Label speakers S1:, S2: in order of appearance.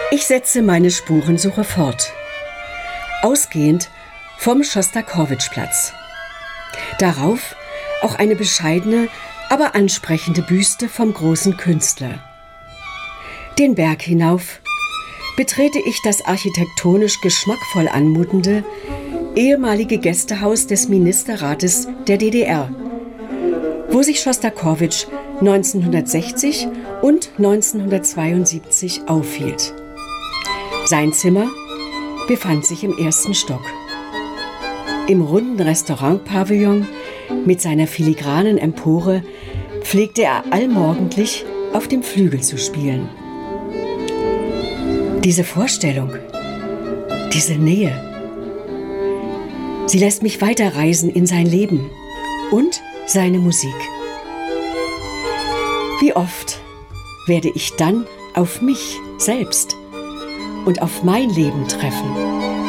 S1: Ich setze meine Spurensuche fort, ausgehend vom Schostakowitschplatz. Darauf auch eine bescheidene, aber ansprechende Büste vom großen Künstler. Den Berg hinauf betrete ich das architektonisch geschmackvoll anmutende ehemalige Gästehaus des Ministerrates der DDR, wo sich Schostakowitsch 1960 und 1972 aufhielt. Sein Zimmer befand sich im 1. Stock. Im runden Restaurantpavillon mit seiner filigranen Empore pflegte er allmorgendlich auf dem Flügel zu spielen. Diese Vorstellung, diese Nähe, sie lässt mich weiterreisen in sein Leben und seine Musik. Wie oft werde ich dann auf mich selbst und auf mein Leben treffen?